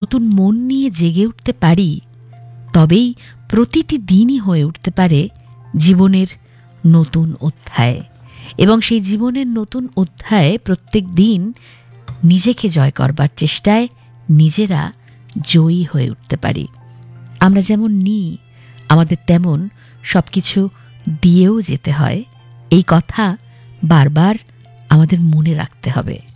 নতুন মন নিয়ে জেগে উঠতে পারি, তবেই প্রতিটি দিনই হয়ে উঠতে পারে জীবনের নতুন অধ্যায়। এবং সেই জীবনের নতুন অধ্যায়ে প্রত্যেক দিন নিজেকে জয় করবার চেষ্টায় নিজেরা জয়ী হয়ে উঠতে পারি। আমরা যেমন নিই, আমাদের তেমন সব কিছু দিয়েও যেতে হয়। এই কথা বারবার আমাদের মনে রাখতে হবে।